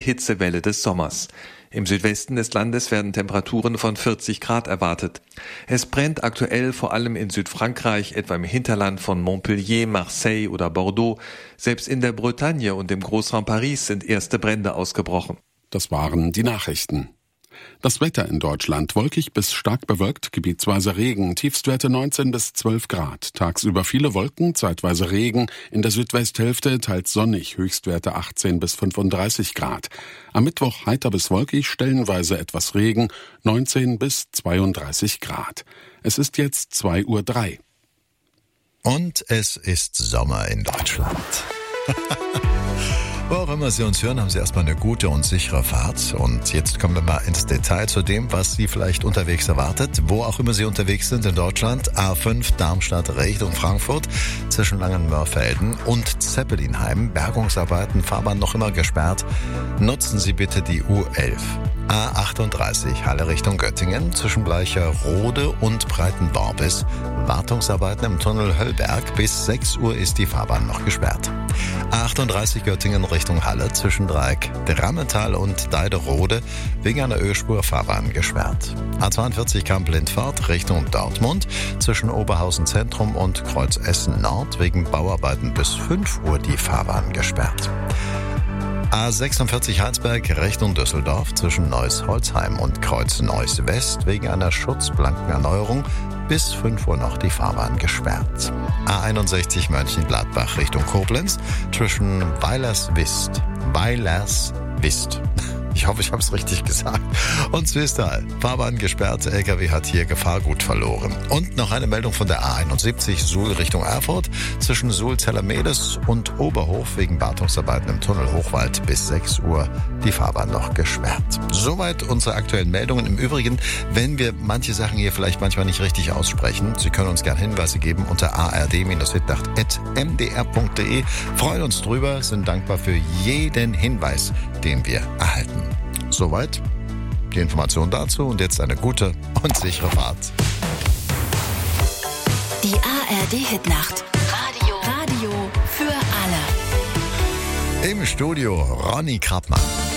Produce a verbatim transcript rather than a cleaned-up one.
Hitzewelle des Sommers. Im Südwesten des Landes werden Temperaturen von vierzig Grad erwartet. Es brennt aktuell vor allem in Südfrankreich, etwa im Hinterland von Montpellier, Marseille oder Bordeaux. Selbst in der Bretagne und im Großraum Paris sind erste Brände ausgebrochen. Das waren die Nachrichten. Das Wetter in Deutschland: wolkig bis stark bewölkt, gebietsweise Regen, Tiefstwerte neunzehn bis zwölf Grad. Tagsüber viele Wolken, zeitweise Regen, in der Südwesthälfte teils sonnig, Höchstwerte achtzehn bis fünfunddreißig Grad. Am Mittwoch heiter bis wolkig, stellenweise etwas Regen, neunzehn bis zweiunddreißig Grad. Es ist jetzt zwei Uhr drei. Und es ist Sommer in Deutschland. Wo auch immer Sie uns hören, haben Sie erstmal eine gute und sichere Fahrt. Und jetzt kommen wir mal ins Detail zu dem, was Sie vielleicht unterwegs erwartet. Wo auch immer Sie unterwegs sind in Deutschland: A fünf Darmstadt Richtung Frankfurt zwischen Langenmörfelden und Zeppelinheim. Bergungsarbeiten, Fahrbahn noch immer gesperrt. Nutzen Sie bitte die U elf. A achtunddreißig Halle Richtung Göttingen zwischen Bleicherode und Breitenborn-Bis. Wartungsarbeiten im Tunnel Höllberg. Bis sechs Uhr ist die Fahrbahn noch gesperrt. A achtunddreißig Göttingen Richtung Halle zwischen Dreieck Drammental und Deiderode wegen einer Ölspur Fahrbahn gesperrt. A zweiundvierzig Kamp-Lindfahrt Richtung Dortmund zwischen Oberhausen Zentrum und Kreuz Essen Nord wegen Bauarbeiten bis fünf Uhr die Fahrbahn gesperrt. A sechsundvierzig Heinsberg Richtung Düsseldorf zwischen Neuss-Holzheim und Kreuz Neuss West wegen einer Schutzplankenerneuerung bis fünf Uhr noch die Fahrbahn gesperrt. A einundsechzig Mönchengladbach Richtung Koblenz zwischen Weilerswist, Weilerswist. Ich hoffe, ich habe es richtig gesagt. Und Zwistal. Fahrbahn gesperrt, L K W hat hier Gefahrgut verloren. Und noch eine Meldung von der A einundsiebzig Suhl Richtung Erfurt zwischen Suhl-Zellermedes und Oberhof wegen Wartungsarbeiten im Tunnel Hochwald bis sechs Uhr die Fahrbahn noch gesperrt. Soweit unsere aktuellen Meldungen. Im Übrigen, wenn wir manche Sachen hier vielleicht manchmal nicht richtig aussprechen, Sie können uns gerne Hinweise geben unter a r d Witnacht at m d r punkt d e. Freuen uns drüber, sind dankbar für jeden Hinweis, den wir erhalten. Soweit die Information dazu und jetzt eine gute und sichere Fahrt. Die A R D-Hitnacht. Radio. Radio für alle. Im Studio Ronny Krappmann.